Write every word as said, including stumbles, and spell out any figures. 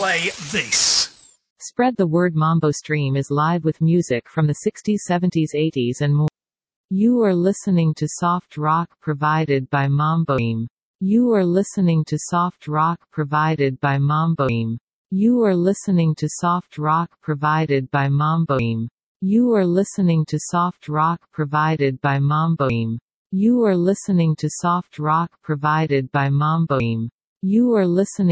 play this. Spread the word. Mambo Stream is live with music from the sixties, seventies, eighties and more. You are listening to soft rock provided by Mambo Stream. You are listening to soft rock provided by Mambo Stream. You are listening to soft rock provided by Mambo Stream. You are listening to soft rock provided by Mambo Stream. You are listening to soft rock provided by Mambo Stream. You are listening